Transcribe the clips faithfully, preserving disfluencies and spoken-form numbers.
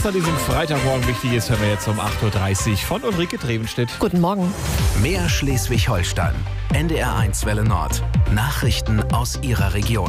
an diesem Freitagmorgen wichtig ist, hören wir jetzt um acht Uhr dreißig von Ulrike Drevenstedt. Guten Morgen. Mehr Schleswig-Holstein. N D R eins Welle Nord. Nachrichten aus Ihrer Region.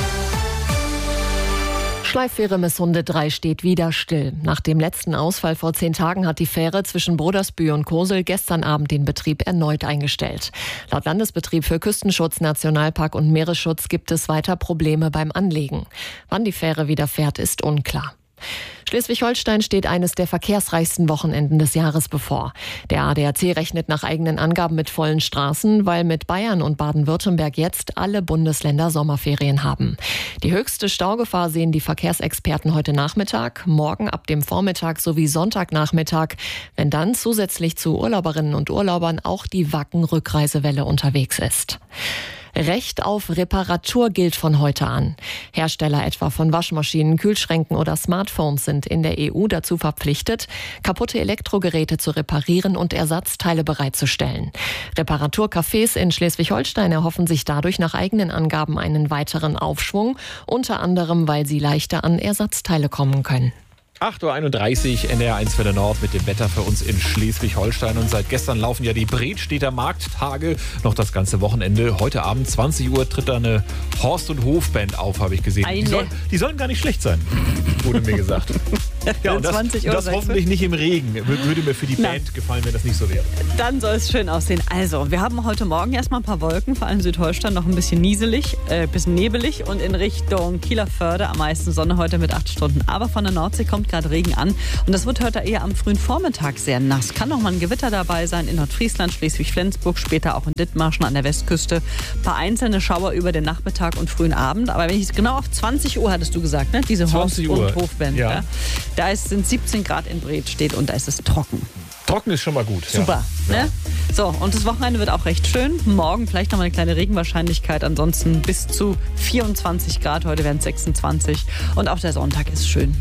Schleiffähre Missunde drei steht wieder still. Nach dem letzten Ausfall vor zehn Tagen hat die Fähre zwischen Brodersbühl und Kosel gestern Abend den Betrieb erneut eingestellt. Laut Landesbetrieb für Küstenschutz, Nationalpark und Meeresschutz gibt es weiter Probleme beim Anlegen. Wann die Fähre wieder fährt, ist unklar. Schleswig-Holstein steht eines der verkehrsreichsten Wochenenden des Jahres bevor. Der A D A C rechnet nach eigenen Angaben mit vollen Straßen, weil mit Bayern und Baden-Württemberg jetzt alle Bundesländer Sommerferien haben. Die höchste Staugefahr sehen die Verkehrsexperten heute Nachmittag, morgen ab dem Vormittag sowie Sonntagnachmittag, wenn dann zusätzlich zu Urlauberinnen und Urlaubern auch die Wacken-Rückreisewelle unterwegs ist. Recht auf Reparatur gilt von heute an. Hersteller etwa von Waschmaschinen, Kühlschränken oder Smartphones sind in der E U dazu verpflichtet, kaputte Elektrogeräte zu reparieren und Ersatzteile bereitzustellen. Reparaturcafés in Schleswig-Holstein erhoffen sich dadurch nach eigenen Angaben einen weiteren Aufschwung, unter anderem, weil sie leichter an Ersatzteile kommen können. acht Uhr einunddreißig, N D R eins Welle Nord mit dem Wetter für uns in Schleswig-Holstein. Und seit gestern laufen ja die Bredstedter Markttage, noch das ganze Wochenende. Heute Abend, zwanzig Uhr, tritt da eine Horst- und Hofband auf, habe ich gesehen. Die, soll, die sollen gar nicht schlecht sein, wurde mir gesagt. Ja, und das, das hoffentlich nicht im Regen. Würde mir für die Band Na. gefallen, wenn das nicht so wäre. Dann soll es schön aussehen. Also, wir haben heute Morgen erstmal ein paar Wolken, vor allem Südholstein noch ein bisschen nieselig, äh, bisschen nebelig und in Richtung Kieler Förde am meisten Sonne heute mit acht Stunden. Aber von der Nordsee kommt gerade Regen an und das wird heute eher am frühen Vormittag sehr nass. Kann noch mal ein Gewitter dabei sein in Nordfriesland, Schleswig-Flensburg, später auch in Dithmarschen an der Westküste. Ein paar einzelne Schauer über den Nachmittag und frühen Abend. Aber wenn ich es genau auf zwanzig Uhr hattest du gesagt, ne? Diese Horst- und Hofband. Ja. Ja? Da ist, sind siebzehn Grad in Bredstedt und da ist es trocken. Trocken ist schon mal gut. Super. Ja. Ne? So, und das Wochenende wird auch recht schön. Morgen vielleicht noch mal eine kleine Regenwahrscheinlichkeit. Ansonsten bis zu vierundzwanzig Grad. Heute werden es sechsundzwanzig. Und auch der Sonntag ist schön.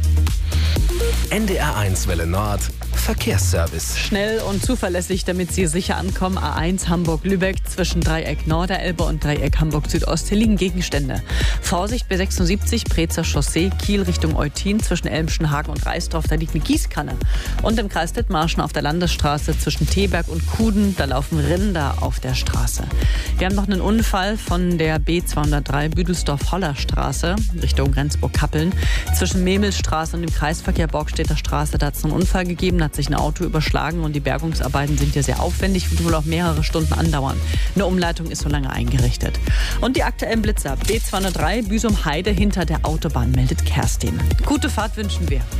N D R eins Welle Nord. Verkehrsservice. Schnell und zuverlässig, damit Sie sicher ankommen. A eins Hamburg-Lübeck zwischen Dreieck Norderelbe und Dreieck Hamburg-Südost. Hier liegen Gegenstände. Vorsicht B sechsundsiebzig, Prezer Chaussee, Kiel Richtung Eutin zwischen Elmschenhagen und Reisdorf. Da liegt eine Gießkanne. Und im Kreis Dithmarschen auf der Landesstraße zwischen Teberg und Kuden. Da laufen Rinder auf der Straße. Wir haben noch einen Unfall von der B zweihundertdrei Büdelsdorf-Holler-Straße Richtung Rendsburg-Kappeln. Zwischen Memelsstraße und dem Kreisverkehr Borgstedter Straße. Da hat es einen Unfall gegeben. Da hat sich ein Auto überschlagen und die Bergungsarbeiten sind ja sehr aufwendig, wird wohl auch mehrere Stunden andauern. Eine Umleitung ist so lange eingerichtet. Und die aktuellen Blitzer. B zweihundertdrei Büsum Heide hinter der Autobahn, meldet Kerstin. Gute Fahrt wünschen wir.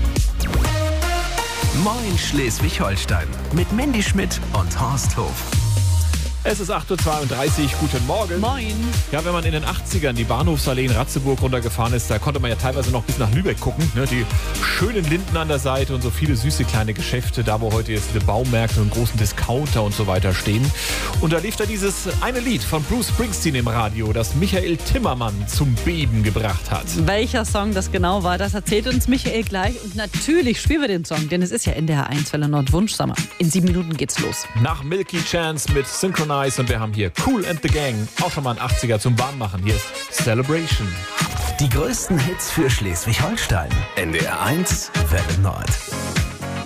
Moin Schleswig-Holstein mit Mandy Schmidt und Horst Hof. Es ist acht Uhr zweiunddreißig, guten Morgen. Moin. Ja, wenn man in den achtzigern die Bahnhofsallee in Ratzeburg runtergefahren ist, da konnte man ja teilweise noch bis nach Lübeck gucken. Ne? Die schönen Linden an der Seite und so viele süße kleine Geschäfte, da wo heute jetzt diese Baumärkte und großen Discounter und so weiter stehen. Und da lief da dieses eine Lied von Bruce Springsteen im Radio, das Michael Timmermann zum Beben gebracht hat. Welcher Song das genau war, das erzählt uns Michael gleich. Und natürlich spielen wir den Song, denn es ist ja N D R eins Welle Nord Wunschsommer. In sieben Minuten geht's los. Nach Milky Chance mit Synchronize und wir haben hier Kool and the Gang, auch schon mal ein achtziger zum Warmmachen. Hier ist Celebration. Die größten Hits für Schleswig-Holstein. N D R eins Welle Nord.